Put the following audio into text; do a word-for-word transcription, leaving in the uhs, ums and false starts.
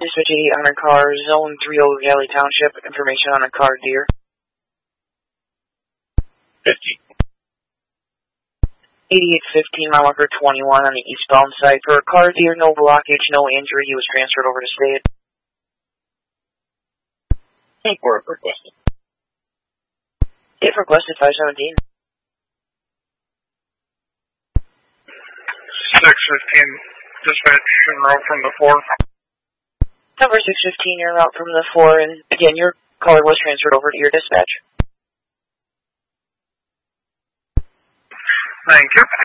Dispatch eighty-eight hundred car, zone three oh Valley Township, information on a car deer. fifty. eighty-eight fifteen, mile marker twenty-one on the eastbound side. For a car deer, no blockage, no injury. He was transferred over to state. Tank work requested. If requested, five seventeen. six fifteen, dispatch en route from the four. Number six fifteen, you're out from the four, and again, your caller was transferred over to your dispatch. Thank you.